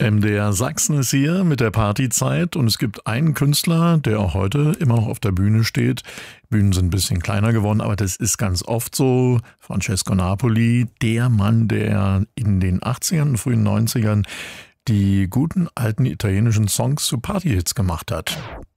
MDR Sachsen ist hier mit der Partyzeit und es gibt einen Künstler, der auch heute immer noch auf der Bühne steht. Bühnen sind ein bisschen kleiner geworden, aber das ist ganz oft so. Francesco Napoli, der Mann, der in den 80ern und frühen 90ern die guten alten italienischen Songs zu Partyhits gemacht hat.